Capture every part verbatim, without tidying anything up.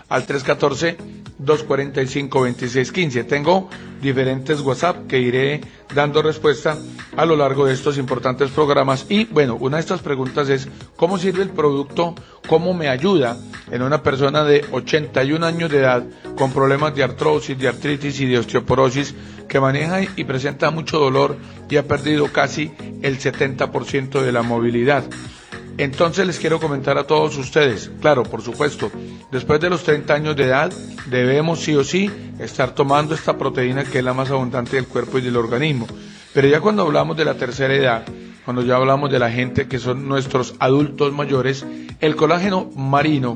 al tres uno cuatro, dos cuatro cinco, dos seis uno cinco. Tengo diferentes WhatsApp que iré dando respuesta a lo largo de estos importantes programas. Y bueno, una de estas preguntas es: ¿cómo sirve el producto? ¿Cómo me ayuda en una persona de ochenta y un años de edad con problemas de artrosis, de artritis y de osteoporosis, que maneja y presenta mucho dolor y ha perdido casi el setenta por ciento de la movilidad? Entonces les quiero comentar a todos ustedes, claro, por supuesto, después de los treinta años de edad debemos sí o sí estar tomando esta proteína, que es la más abundante del cuerpo y del organismo. Pero ya cuando hablamos de la tercera edad, cuando ya hablamos de la gente que son nuestros adultos mayores, el colágeno marino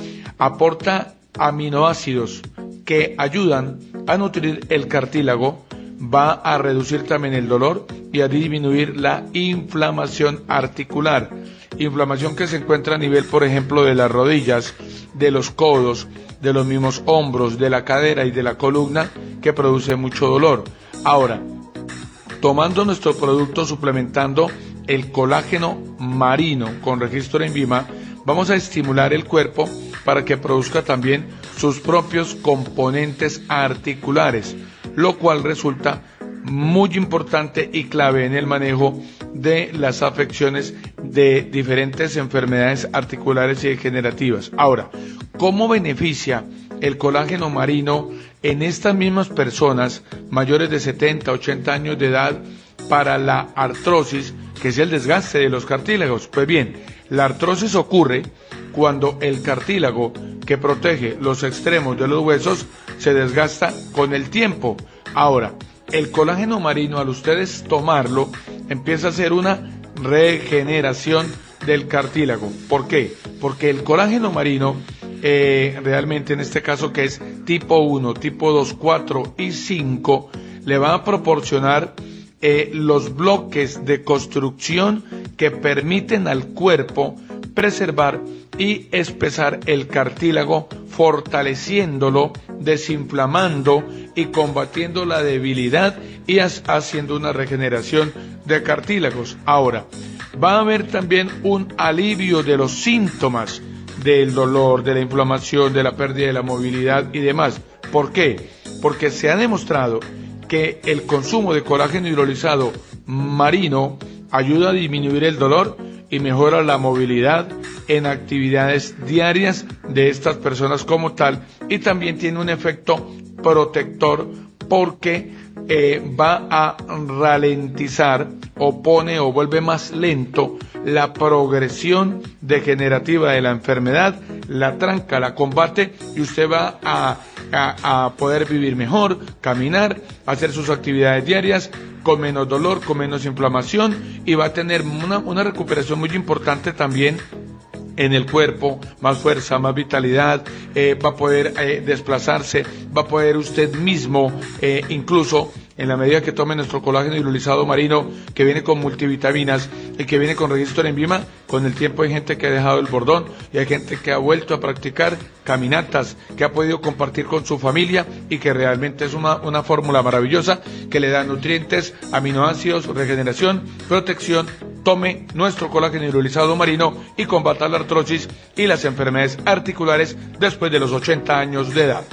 aporta aminoácidos que ayudan a nutrir el cartílago, va a reducir también el dolor y a disminuir la inflamación articular. Inflamación que se encuentra a nivel, por ejemplo, de las rodillas, de los codos, de los mismos hombros, de la cadera y de la columna, que produce mucho dolor. Ahora, tomando nuestro producto, suplementando el colágeno marino con registro en Vima, vamos a estimular el cuerpo para que produzca también sus propios componentes articulares, lo cual resulta muy importante y clave en el manejo de las afecciones de diferentes enfermedades articulares y degenerativas. Ahora, ¿cómo beneficia el colágeno marino en estas mismas personas mayores de setenta, ochenta años de edad para la artrosis, que es el desgaste de los cartílagos? Pues bien, la artrosis ocurre cuando el cartílago que protege los extremos de los huesos se desgasta con el tiempo. Ahora, el colágeno marino, al ustedes tomarlo, empieza a hacer una regeneración del cartílago. ¿Por qué? Porque el colágeno marino, eh, realmente en este caso, que es tipo uno, tipo dos, cuatro y cinco, le va a proporcionar eh, los bloques de construcción que permiten al cuerpo preservar y espesar el cartílago, fortaleciéndolo, desinflamando y combatiendo la debilidad y haciendo una regeneración de cartílagos. Ahora, va a haber también un alivio de los síntomas del dolor, de la inflamación, de la pérdida de la movilidad y demás. ¿Por qué? Porque se ha demostrado que el consumo de colágeno hidrolizado marino ayuda a disminuir el dolor y mejora la movilidad en actividades diarias de estas personas como tal, y también tiene un efecto protector porque eh, va a ralentizar o pone o vuelve más lento la progresión degenerativa de la enfermedad, la tranca, la combate, y usted va a, a, a poder vivir mejor, caminar, hacer sus actividades diarias con menos dolor, con menos inflamación, y va a tener una, una recuperación muy importante también en el cuerpo, más fuerza, más vitalidad, eh, va a poder eh, desplazarse, va a poder usted mismo, eh, incluso en la medida que tome nuestro colágeno hidrolizado marino, que viene con multivitaminas y que viene con registro en Vima, con el tiempo hay gente que ha dejado el bordón y hay gente que ha vuelto a practicar caminatas, que ha podido compartir con su familia y que realmente es una, una fórmula maravillosa que le da nutrientes, aminoácidos, regeneración, protección. Tome nuestro colágeno hidrolizado marino y combata la artrosis y las enfermedades articulares después de los ochenta años de edad.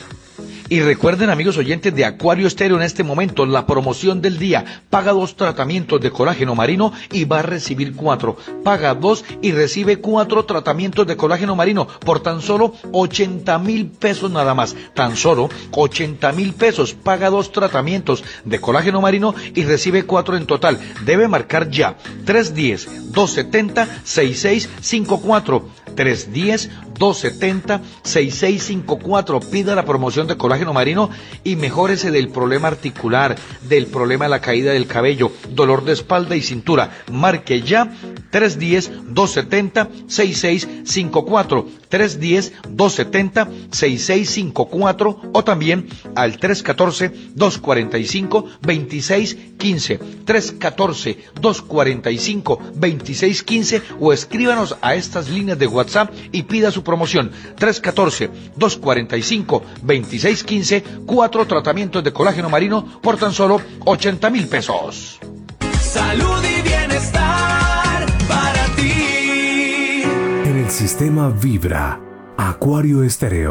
Y recuerden, amigos oyentes de Acuario Estéreo, en este momento la promoción del día: paga dos tratamientos de colágeno marino y va a recibir cuatro. Paga dos y recibe cuatro tratamientos de colágeno marino por tan solo ochenta mil pesos nada más. Tan solo ochenta mil pesos. Paga dos tratamientos de colágeno marino y recibe cuatro en total. Debe marcar ya tres uno cero, dos siete cero, seis seis cinco cuatro. tres uno cero, dos siete cero, seis seis cinco cuatro. Pida la promoción de colágeno marino y mejórese del problema articular, del problema de la caída del cabello, dolor de espalda y cintura. Marque ya tres uno cero, dos siete cero, seis seis cinco cuatro. tres uno cero, dos siete cero, seis seis cinco cuatro o también al tres uno cuatro, dos cuatro cinco, dos seis uno cinco. tres uno cuatro, dos cuatro cinco, dos seis uno cinco o escríbanos a estas líneas de WhatsApp y pida su promoción. tres uno cuatro, dos cuatro cinco, dos seis uno cinco, cuatro tratamientos de colágeno marino por tan solo ochenta mil pesos. Salud y bienestar para ti. En el sistema Vibra, Acuario Estéreo.